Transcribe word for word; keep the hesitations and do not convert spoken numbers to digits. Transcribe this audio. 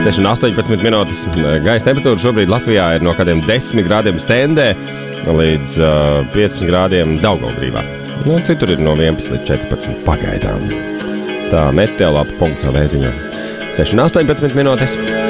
seši un astoņpadsmit minūtes. Gaisa temperatūra šobrīd Latvijā ir no kādiem desmit grādiem Stendē līdz uh, piecpadsmit grādiem Daugavgrīvā. Nu, citur ir no vienpadsmit līdz četrpadsmit pagaidām. Tā meteolapa punkts vēl ziņo. seši un astoņpadsmit minūtes.